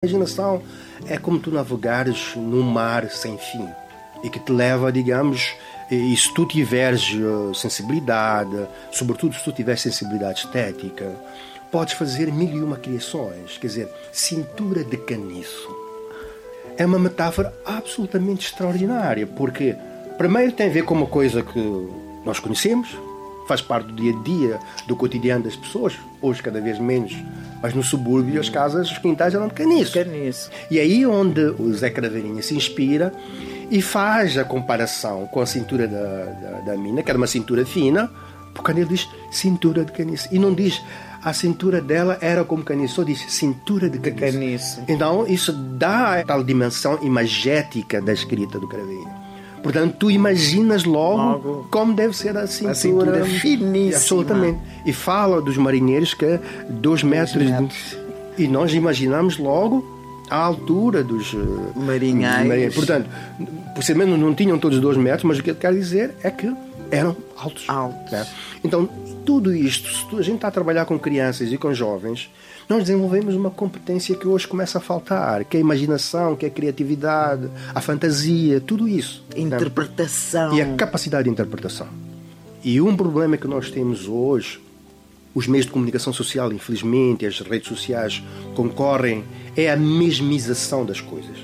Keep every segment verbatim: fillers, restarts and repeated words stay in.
Imaginação é como tu navegares num mar sem fim e que te leva, digamos, e se tu tiveres sensibilidade, sobretudo se tu tiveres sensibilidade estética, podes fazer mil e uma criações. Quer dizer, cintura de caniço é uma metáfora absolutamente extraordinária, porque primeiro tem a ver com uma coisa que nós conhecemos, faz parte do dia a dia, do cotidiano das pessoas, hoje cada vez menos, mas no subúrbio as casas, os quintais eram de caniço. caniço. E aí onde o Zé Craveirinha se inspira e faz a comparação com a cintura da, da, da mina, que era uma cintura fina, porque ele diz cintura de caniço. E não diz a cintura dela era como caniço, só diz cintura de caniço. De caniço. Então isso dá a tal dimensão imagética da escrita do Craveirinha. Portanto, tu imaginas logo, logo como deve ser a cintura, a cintura finíssima. Absolutamente. E fala dos marinheiros que é dois metros. metros. De... E nós imaginamos logo a altura dos marinheiros. marinheiros. Portanto, possivelmente não tinham todos dois metros, mas o que eu quero dizer é que eram altos. altos. Né? Então, tudo isto, se a gente está a trabalhar com crianças e com jovens, nós desenvolvemos uma competência que hoje começa a faltar, que é a imaginação, que é a criatividade, a fantasia, tudo isso. Interpretação. Né? E a capacidade de interpretação. E um problema que nós temos hoje, os meios de comunicação social, infelizmente, as redes sociais concorrem, é a mesmização das coisas.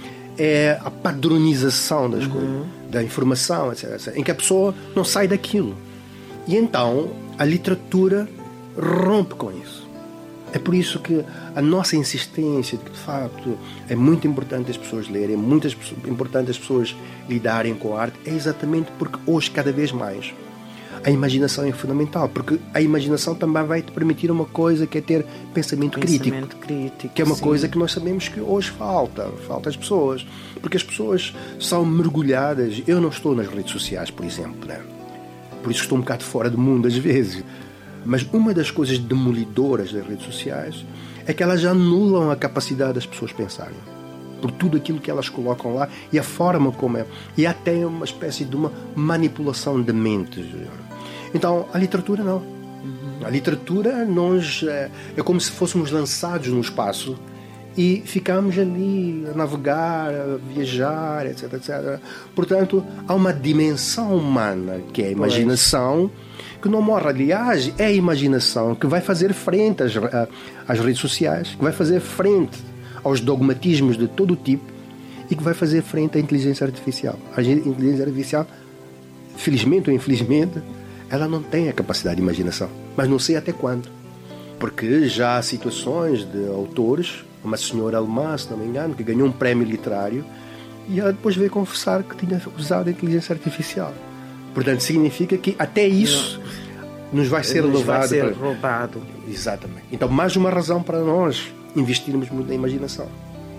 É a padronização das uhum. coisas, da informação, etc, etcétera, em que a pessoa não sai daquilo. E então a literatura rompe com isso. É por isso que a nossa insistência de que, de facto, é muito importante as pessoas lerem, é muito importante as pessoas lidarem com a arte, é exatamente porque hoje, cada vez mais, a imaginação é fundamental, porque a imaginação também vai te permitir uma coisa que é ter pensamento, pensamento crítico, crítico, que é uma sim. coisa que nós sabemos que hoje falta, falta às pessoas, porque as pessoas são mergulhadas. Eu não estou nas redes sociais, por exemplo, né? Por isso estou um bocado fora do mundo às vezes, mas uma das coisas demolidoras das redes sociais é que elas anulam a capacidade das pessoas pensarem, por tudo aquilo que elas colocam lá e a forma como é, e até uma espécie de uma manipulação de mentes. Então, a literatura não. A literatura nós, é, é como se fôssemos lançados no espaço e ficamos ali a navegar, a viajar, etc, etcétera. Portanto, há uma dimensão humana, que é a imaginação, que não morre. Aliás, é a imaginação que vai fazer frente às, às redes sociais, que vai fazer frente aos dogmatismos de todo o tipo e que vai fazer frente à inteligência artificial. A inteligência artificial, felizmente ou infelizmente, ela não tem a capacidade de imaginação, mas não sei até quando, porque já há situações de autores, uma senhora alemã, se não me engano, que ganhou um prémio literário e ela depois veio confessar que tinha usado a inteligência artificial. Portanto, significa que até isso não. nos vai ser nos levado vai ser para... roubado. Exatamente. Então, mais uma razão para nós investirmos muito na imaginação.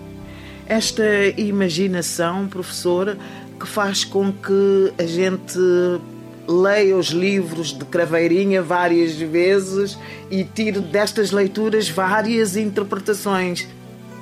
Esta imaginação, professor, que faz com que a gente leia os livros de Craveirinha várias vezes e tire destas leituras várias interpretações.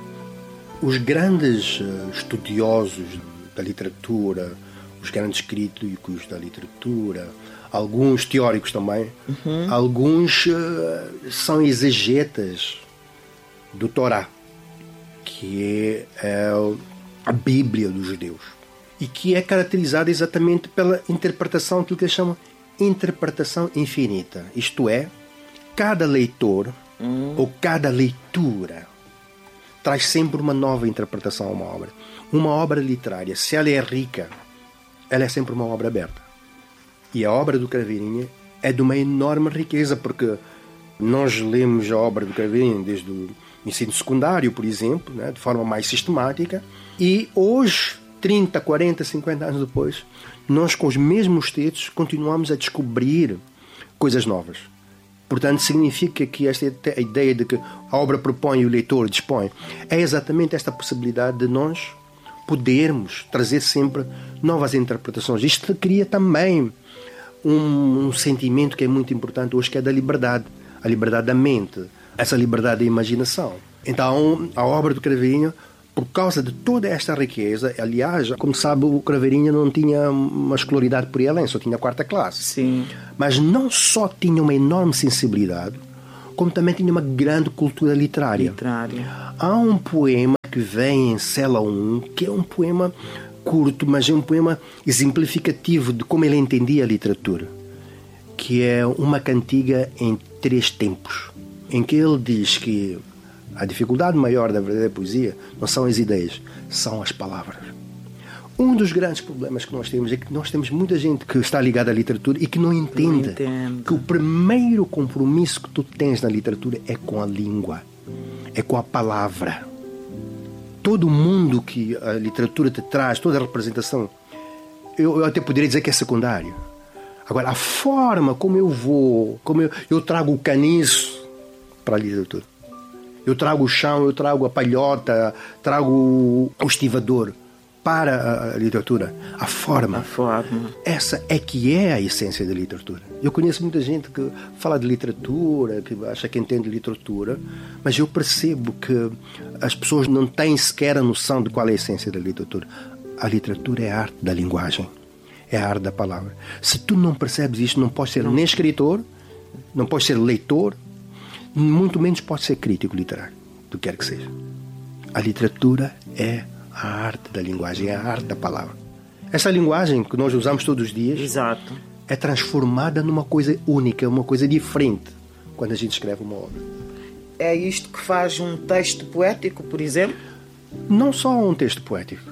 Os grandes estudiosos da literatura, os grandes críticos da literatura, alguns teóricos também, uhum. alguns uh, são exegetas do Torá, que é, é a Bíblia dos judeus, e que é caracterizada exatamente pela interpretação, aquilo que eles chamam interpretação infinita. Isto é, cada leitor hum. ou cada leitura traz sempre uma nova interpretação a uma obra. Uma obra literária, se ela é rica, ela é sempre uma obra aberta. E a obra do Craveirinha é de uma enorme riqueza, porque nós lemos a obra do Craveirinha desde o ensino secundário, por exemplo, né, de forma mais sistemática, e hoje, trinta, quarenta, cinquenta anos depois, nós com os mesmos textos continuamos a descobrir coisas novas. Portanto, significa que esta a ideia de que a obra propõe e o leitor dispõe é exatamente esta possibilidade de nós podermos trazer sempre novas interpretações. Isto cria também um, um sentimento que é muito importante hoje, que é da liberdade, a liberdade da mente, essa liberdade da imaginação. Então, a obra do Craveirinha, por causa de toda esta riqueza, aliás, como sabe, o Craveirinha não tinha uma escolaridade por além, só tinha a quarta classe. Sim. Mas não só tinha uma enorme sensibilidade, como também tinha uma grande cultura literária. Literária. Há um poema que vem em Cela um, que é um poema curto, mas é um poema exemplificativo de como ele entendia a literatura, que é uma cantiga em três tempos, em que ele diz que a dificuldade maior da verdadeira poesia não são as ideias, são as palavras. Um dos grandes problemas que nós temos é que nós temos muita gente que está ligada à literatura e que não entende, não que o primeiro compromisso que tu tens na literatura é com a língua, é com a palavra. Todo mundo que a literatura te traz, toda a representação, eu, eu até poderia dizer que é secundário. Agora, a forma como eu vou, como eu, eu trago o caniço para a literatura, eu trago o chão, eu trago a palhota, trago o, o estivador para a literatura, a forma. A forma. Essa é que é a essência da literatura. Eu conheço muita gente que fala de literatura, que acha que entende literatura, mas eu percebo que as pessoas não têm sequer a noção de qual é a essência da literatura. A literatura é a arte da linguagem, é a arte da palavra. Se tu não percebes isto, não podes ser não. nem escritor, não podes ser leitor, muito menos podes ser crítico literário, do que quer que seja. A literatura é a arte da linguagem, é a arte da palavra. Essa linguagem que nós usamos todos os dias, exato, é transformada numa coisa única, uma coisa diferente quando a gente escreve uma obra. É isto que faz um texto poético, por exemplo? Não só um texto poético.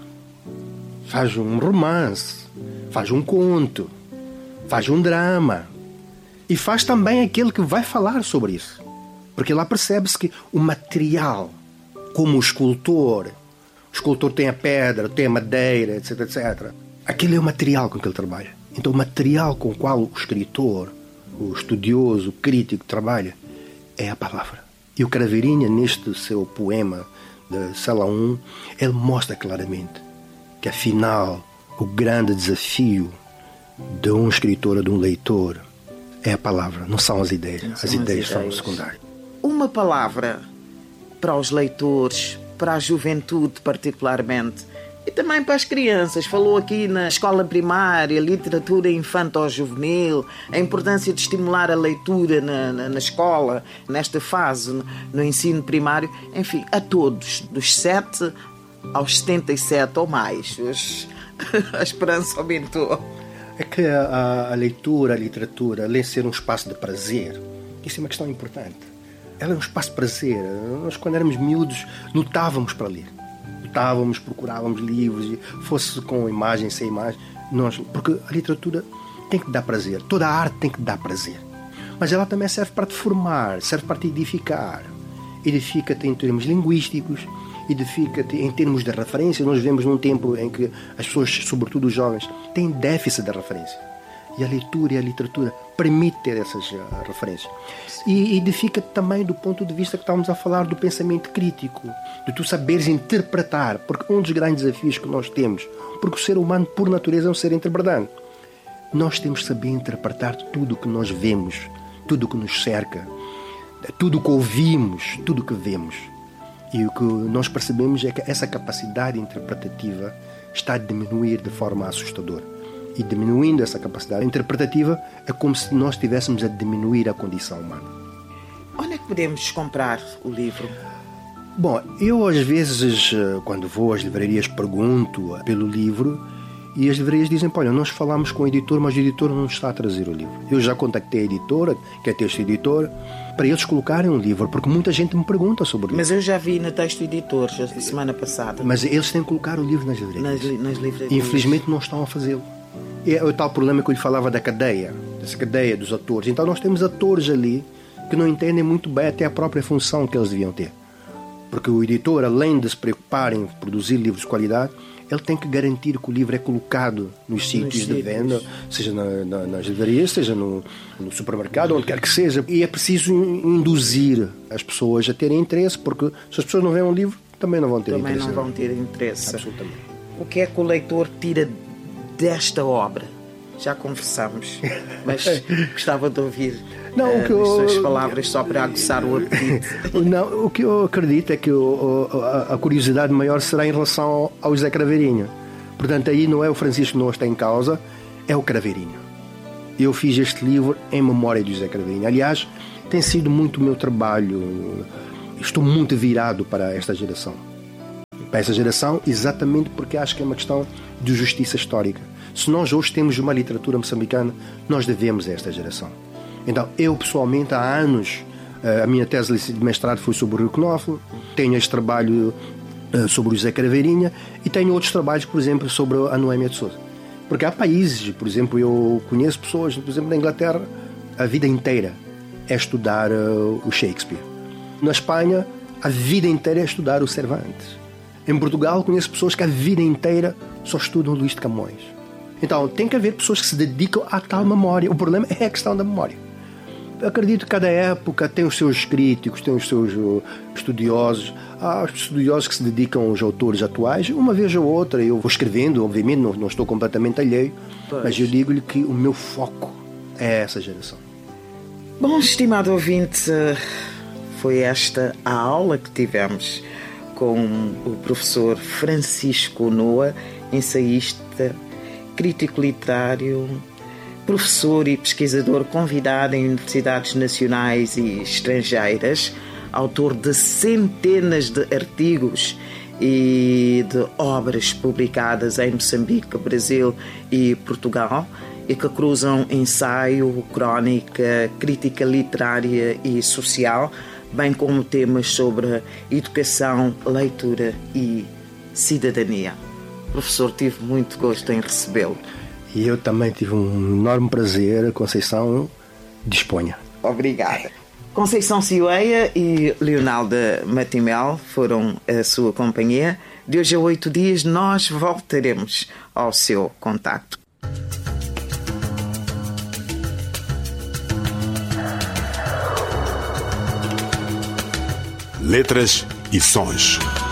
Faz um romance, faz um conto, faz um drama. E faz também aquele que vai falar sobre isso. Porque lá percebe-se que o material, como o escultor, o escultor tem a pedra, tem a madeira, etc, etcétera. Aquele é o material com que ele trabalha. Então o material com o qual o escritor, o estudioso, o crítico trabalha é a palavra. E o Craveirinha, neste seu poema de Cela um, ele mostra claramente que afinal o grande desafio de um escritor ou de um leitor é a palavra, não são as ideias. As, as ideias, ideias são o secundário. Uma palavra para os leitores, para a juventude particularmente, e também para as crianças. Falou aqui na escola primária, literatura infanto-juvenil, a importância de estimular a leitura na, na, na escola, nesta fase, no, no ensino primário. Enfim, a todos, dos sete aos setenta e sete ou mais. Os, a esperança aumentou. É que a, a leitura, a literatura, além de ser um espaço de prazer, isso é uma questão importante. Ela é um espaço de prazer. Nós, quando éramos miúdos, lutávamos para ler. Lutávamos, procurávamos livros, e fosse com imagem, sem imagem. Nós, porque a literatura tem que dar prazer. Toda a arte tem que dar prazer. Mas ela também serve para te formar, serve para te edificar. Edifica-te em termos linguísticos, edifica-te em termos de referência. Nós vivemos num tempo em que as pessoas, sobretudo os jovens, têm déficit de referência. E a leitura e a literatura permitem ter essas uh, referências. E edifica-te também do ponto de vista que estávamos a falar do pensamento crítico, de tu saberes interpretar, porque um dos grandes desafios que nós temos, porque o ser humano, por natureza, é um ser interpretante. Nós temos que saber interpretar tudo o que nós vemos, tudo o que nos cerca, tudo o que ouvimos, tudo o que vemos. E o que nós percebemos é que essa capacidade interpretativa está a diminuir de forma assustadora. E diminuindo essa capacidade interpretativa, é como se nós estivéssemos a diminuir a condição humana. Onde é que podemos comprar o livro? Bom, eu às vezes, quando vou às livrarias, pergunto pelo livro e as livrarias dizem, olha, nós falamos com o editor, mas o editor não está a trazer o livro. Eu já contactei a editora, que é Texto Editor, para eles colocarem um livro, porque muita gente me pergunta sobre o livro. Mas eu já vi no Texto Editor, já semana passada. Mas eles têm que colocar o livro nas livrarias. Nas, nas livrarias. Infelizmente não estão a fazê-lo. É o tal problema que eu lhe falava da cadeia, dessa cadeia dos atores. Então nós temos atores ali que não entendem muito bem até a própria função que eles deviam ter. Porque o editor, além de se preocupar em produzir livros de qualidade, ele tem que garantir que o livro é colocado nos sítios nos de venda, seja na, na, nas livrarias, seja no, no supermercado, onde quer que seja. E é preciso induzir as pessoas a terem interesse, porque se as pessoas não veem um livro, também não vão ter também interesse. Também não vão ter interesse. Absolutamente. O que é que o leitor tira desta obra? Já conversamos, mas gostava de ouvir não, uh, o que eu, as suas palavras só para aguçar o apetite. Não, o que eu acredito é que o, a, a curiosidade maior será em relação ao, ao José Craveirinha. Portanto, aí não é o Francisco Noas que está em causa, é o Craveirinha. Eu fiz este livro em memória de José Craveirinha. Aliás, tem sido muito o meu trabalho. Estou muito virado para esta geração. para essa geração, exatamente porque acho que é uma questão de justiça histórica. Se nós hoje temos uma literatura moçambicana, nós devemos a esta geração. Então, eu pessoalmente, há anos, a minha tese de mestrado foi sobre o Rio Knófilo, tenho este trabalho sobre o José Craveirinha e tenho outros trabalhos, por exemplo, sobre a Noémia de Sousa. Porque há países, por exemplo, eu conheço pessoas, por exemplo, na Inglaterra, a vida inteira é estudar o Shakespeare. Na Espanha, a vida inteira é estudar o Cervantes. Em Portugal, conheço pessoas que a vida inteira só estudam Luís de Camões. Então, tem que haver pessoas que se dedicam à tal memória. O problema é a questão da memória. Eu acredito que cada época tem os seus críticos, tem os seus estudiosos. Há os estudiosos que se dedicam aos autores atuais. Uma vez ou outra eu vou escrevendo, obviamente, não, não estou completamente alheio, pois. Mas eu digo-lhe que o meu foco é essa geração. Bom, estimado ouvinte, foi esta a aula que tivemos com o professor Francisco Noa, ensaísta, crítico literário, professor e pesquisador convidado em universidades nacionais e estrangeiras, autor de centenas de artigos e de obras publicadas em Moçambique, Brasil e Portugal, e que cruzam ensaio, crónica, crítica literária e social, bem como temas sobre educação, leitura e cidadania. Professor, tive muito gosto em recebê-lo. E eu também tive um enorme prazer. Conceição, disponha. Obrigada. Conceição Cioeia e Leonalda Matimel foram a sua companhia. De hoje a oito dias nós voltaremos ao seu contacto. Letras e Sons.